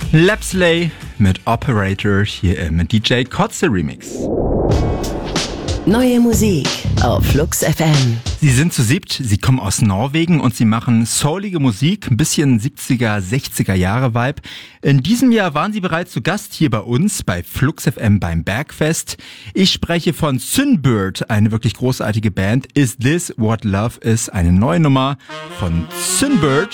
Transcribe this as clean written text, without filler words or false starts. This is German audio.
Lapsley mit Operator hier im DJ Kotze Remix. Neue Musik auf Flux FM. Sie sind zu siebt, sie kommen aus Norwegen und sie machen soulige Musik, ein bisschen 70er, 60er Jahre Vibe. In diesem Jahr waren sie bereits zu Gast hier bei uns bei Flux FM beim Bergfest. Ich spreche von Synbird, eine wirklich großartige Band. Is This What Love Is? Eine neue Nummer von Synbird.